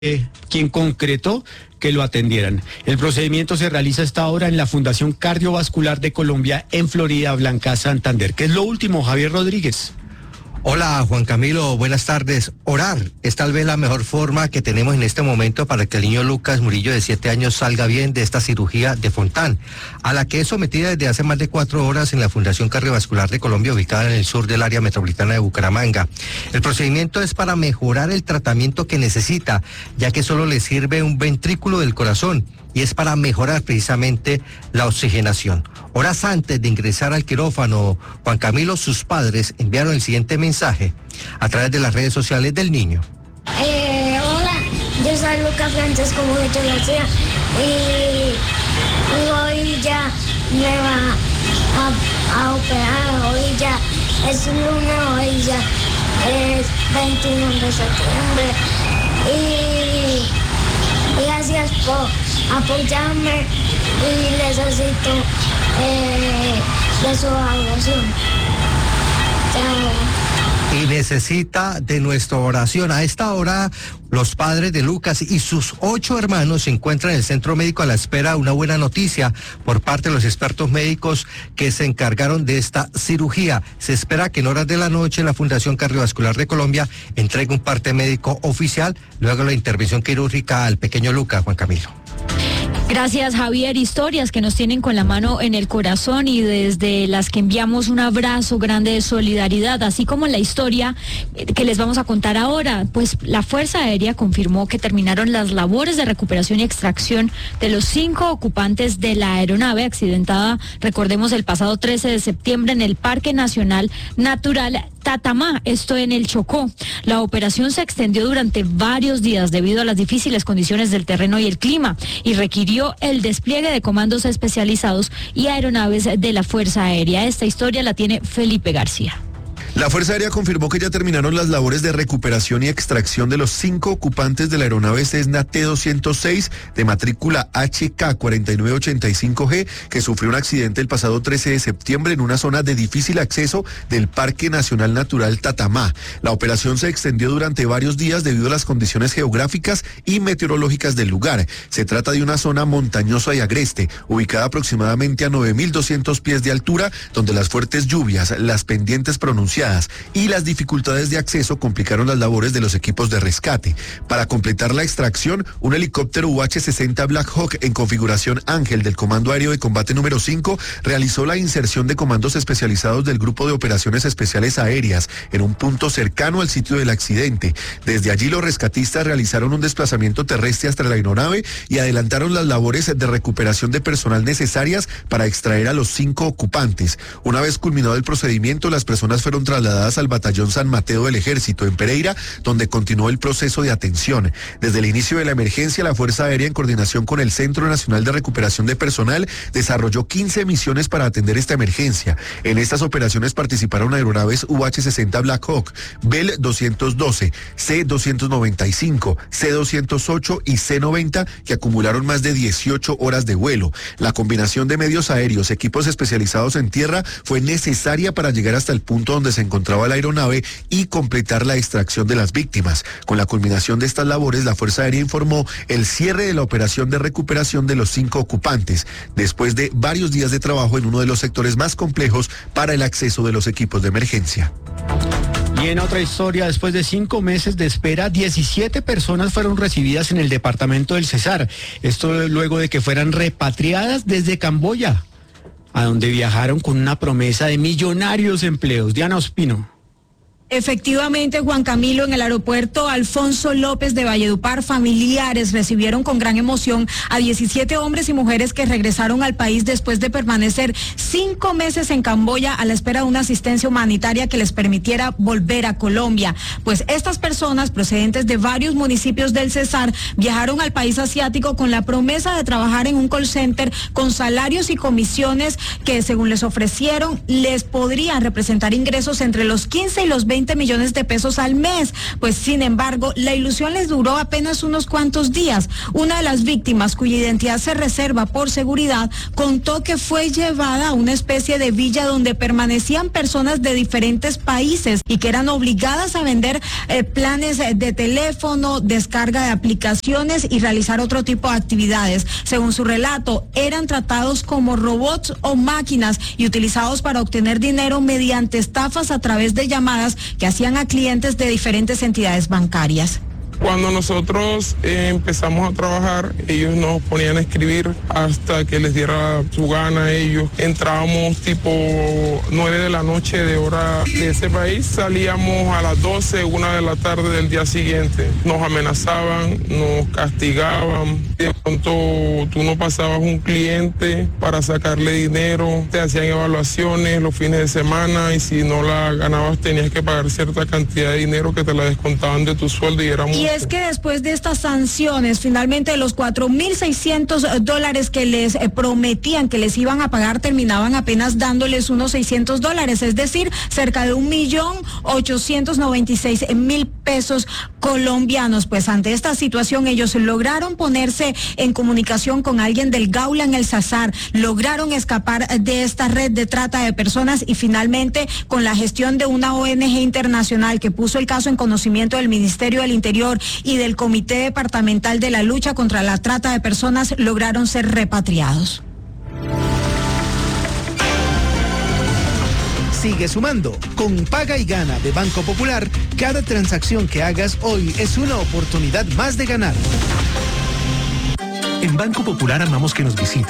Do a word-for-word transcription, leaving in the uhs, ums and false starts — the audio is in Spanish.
eh, quien concretó que lo atendieran. El procedimiento se realiza a esta hora en la Fundación Cardiovascular de Colombia en Florida Blanca, Santander. ¿Qué es lo último, Javier Rodríguez? Hola, Juan Camilo, buenas tardes. Orar es tal vez la mejor forma que tenemos en este momento para que el niño Lucas Murillo de siete años salga bien de esta cirugía de Fontán, a la que es sometida desde hace más de cuatro horas en la Fundación Cardiovascular de Colombia, ubicada en el sur del área metropolitana de Bucaramanga. El procedimiento es para mejorar el tratamiento que necesita, ya que solo le sirve un ventrículo del corazón, y es para mejorar precisamente la oxigenación. Horas antes de ingresar al quirófano, Juan Camilo, sus padres enviaron el siguiente mensaje a través de las redes sociales del niño. Eh, hola, yo soy Lucas Francesco Murillo García y, y hoy ya me va a, a operar, hoy ya es lunes, hoy ya es veintiuno de septiembre y gracias por apoyarme y necesito eh, de su oración. Chao. Y necesita de nuestra oración. A esta hora, los padres de Lucas y sus ocho hermanos se encuentran en el centro médico a la espera de una buena noticia por parte de los expertos médicos que se encargaron de esta cirugía. Se espera que en horas de la noche la Fundación Cardiovascular de Colombia entregue un parte médico oficial luego de la intervención quirúrgica al pequeño Lucas, Juan Camilo. Gracias, Javier. Historias que nos tienen con la mano en el corazón y desde las que enviamos un abrazo grande de solidaridad, así como la historia que les vamos a contar ahora. Pues la Fuerza Aérea confirmó que terminaron las labores de recuperación y extracción de los cinco ocupantes de la aeronave accidentada, recordemos, el pasado trece de septiembre en el Parque Nacional Natural Tatamá, esto en el Chocó. La operación se extendió durante varios días debido a las difíciles condiciones del terreno y el clima y requirió el despliegue de comandos especializados y aeronaves de la Fuerza Aérea. Esta historia la tiene Felipe García. La Fuerza Aérea confirmó que ya terminaron las labores de recuperación y extracción de los cinco ocupantes de la aeronave Cessna T doscientos seis de matrícula H K cuatro nueve ocho cinco G, que sufrió un accidente el pasado trece de septiembre en una zona de difícil acceso del Parque Nacional Natural Tatamá. La operación se extendió durante varios días debido a las condiciones geográficas y meteorológicas del lugar. Se trata de una zona montañosa y agreste, ubicada aproximadamente a nueve mil doscientos pies de altura, donde las fuertes lluvias, las pendientes pronunciadas y las dificultades de acceso complicaron las labores de los equipos de rescate. Para completar la extracción, un helicóptero U H sesenta Black Hawk en configuración Ángel del Comando Aéreo de Combate número cinco realizó la inserción de comandos especializados del Grupo de Operaciones Especiales Aéreas en un punto cercano al sitio del accidente. Desde allí los rescatistas realizaron un desplazamiento terrestre hasta la aeronave y adelantaron las labores de recuperación de personal necesarias para extraer a los cinco ocupantes. Una vez culminado el procedimiento, las personas fueron trasladadas al Batallón San Mateo del Ejército en Pereira, donde continuó el proceso de atención. Desde el inicio de la emergencia, la Fuerza Aérea, en coordinación con el Centro Nacional de Recuperación de Personal, desarrolló quince misiones para atender esta emergencia. En estas operaciones participaron aeronaves U H sesenta Black Hawk, Bell doscientos doce, C doscientos noventa y cinco, C doscientos ocho y C noventa, que acumularon más de dieciocho horas de vuelo. La combinación de medios aéreos, equipos especializados en tierra, fue necesaria para llegar hasta el punto donde se encontraba la aeronave y completar la extracción de las víctimas. Con la culminación de estas labores, la Fuerza Aérea informó el cierre de la operación de recuperación de los cinco ocupantes, después de varios días de trabajo en uno de los sectores más complejos para el acceso de los equipos de emergencia. Y en otra historia, después de cinco meses de espera, diecisiete personas fueron recibidas en el departamento del Cesar. Esto luego de que fueran repatriadas desde Camboya, a donde viajaron con una promesa de millonarios empleos. Diana Ospino. Efectivamente, Juan Camilo, en el aeropuerto Alfonso López de Valledupar, familiares recibieron con gran emoción a diecisiete hombres y mujeres que regresaron al país después de permanecer cinco meses en Camboya a la espera de una asistencia humanitaria que les permitiera volver a Colombia. Pues estas personas, procedentes de varios municipios del Cesar, viajaron al país asiático con la promesa de trabajar en un call center con salarios y comisiones que, según les ofrecieron, les podrían representar ingresos entre los quince y los veinte veinte millones de pesos al mes. Pues sin embargo, la ilusión les duró apenas unos cuantos días. Una de las víctimas, cuya identidad se reserva por seguridad, contó que fue llevada a una especie de villa donde permanecían personas de diferentes países y que eran obligadas a vender eh, planes de teléfono, descarga de aplicaciones y realizar otro tipo de actividades. Según su relato, eran tratados como robots o máquinas y utilizados para obtener dinero mediante estafas a través de llamadas que hacían a clientes de diferentes entidades bancarias. Cuando nosotros eh, empezamos a trabajar, ellos nos ponían a escribir hasta que les diera su gana a ellos. Entrábamos tipo nueve de la noche de hora de ese país, salíamos a las doce, una de la tarde del día siguiente. Nos amenazaban, nos castigaban. De pronto tú no pasabas un cliente para sacarle dinero, te hacían evaluaciones los fines de semana y si no la ganabas tenías que pagar cierta cantidad de dinero que te la descontaban de tu sueldo y era muy... Y es que después de estas sanciones, finalmente los cuatro mil seiscientos dólares que les eh, prometían que les iban a pagar terminaban apenas dándoles unos seiscientos dólares, es decir, cerca de un millón ochocientos noventa y seis mil pesos colombianos. Pues ante esta situación ellos lograron ponerse en comunicación con alguien del Gaula en el Cesar, lograron escapar de esta red de trata de personas y finalmente con la gestión de una O N G internacional que puso el caso en conocimiento del Ministerio del Interior y del Comité Departamental de la Lucha contra la Trata de Personas, lograron ser repatriados. Sigue sumando. Con Paga y Gana de Banco Popular, cada transacción que hagas hoy es una oportunidad más de ganar. En Banco Popular amamos que nos visiten.